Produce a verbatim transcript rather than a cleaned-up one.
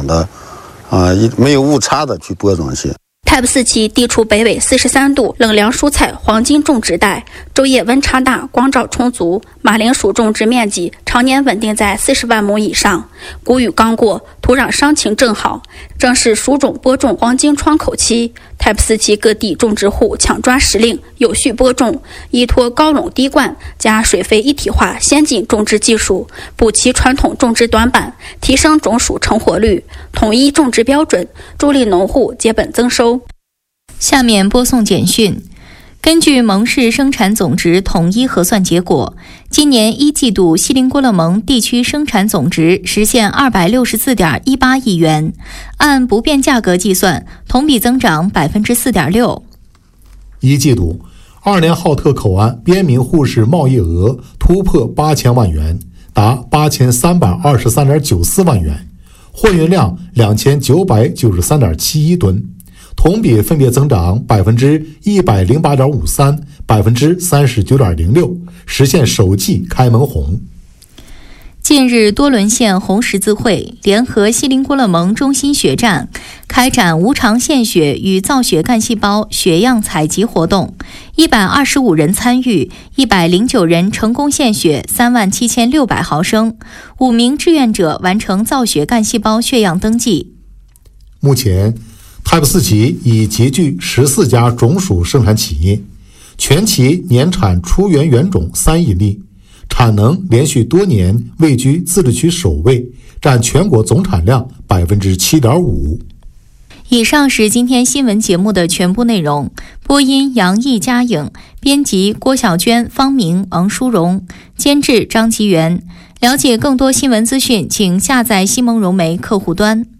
的，啊、呃，没有误差的去播种去。 Type 四期地处北纬四十三度冷凉蔬菜黄金种植带，昼夜温差大，光照充足，马铃薯种植面积常年稳定在四十万亩以上。谷雨刚过，土壤伤情正好，正是薯种播种黄金窗口期。Type 四期各地种植户抢抓时令，有序播种，依托高垄滴灌加水肥一体化先进种植技术，补齐传统种植短板，提升种薯成活率，统一种植标准，助力农户结本增收。 下面播送简讯。根据蒙市生产总值统一核算结果，今年一季度锡林郭勒盟地区生产总值实现二百六十四点一八亿元，按不变价格计算，同比增长百分之四点六。 一季度，二连浩特口岸边民护士贸易额突破八千万元，达八千三百二十三点九四万元，货运量两千九百九十三点七一吨。同比分别增长百分之一百零八点五三、百分之三十九点零六，实现首季开门红。 近日，多伦县红十字会联合锡林郭勒盟中心血站开展无偿献血与造血干细胞血样采集活动，一百二十五人参与，一百零九人成功献血三万七千六百毫升，五名志愿者完成造血干细胞血样登记。 目前Type 四期已集聚十四家种薯生产企业，全期年产出源原种三亿粒，产能连续多年位居自治区首位，占全国总产量百分之七点五。 以上是今天新闻节目的全部内容。播音杨毅、嘉颖，编辑郭小娟、方明、王淑荣，监制张吉元。了解更多新闻资讯，请下载西蒙融媒客户端。